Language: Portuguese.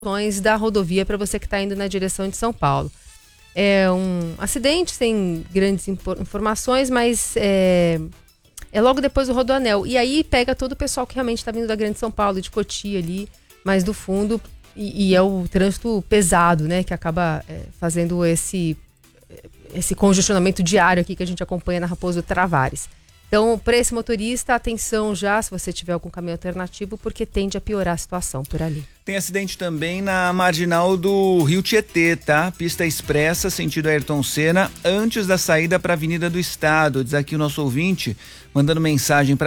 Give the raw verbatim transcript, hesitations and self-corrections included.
da rodovia para você que está indo na direção de São Paulo. É um acidente sem grandes informações, mas é, é logo depois do Rodoanel. E aí pega todo o pessoal que realmente está vindo da Grande São Paulo, de Cotia ali, mais do fundo. E, e é o trânsito pesado, né, que acaba é, fazendo esse, esse congestionamento diário aqui que a gente acompanha na Raposo Tavares. Então, para esse motorista, atenção já, se você tiver algum caminho alternativo, porque tende a piorar a situação por ali. Tem acidente também na marginal do Rio Tietê, tá? Pista expressa, sentido Ayrton Senna, antes da saída para a Avenida do Estado. Diz aqui o nosso ouvinte, mandando mensagem para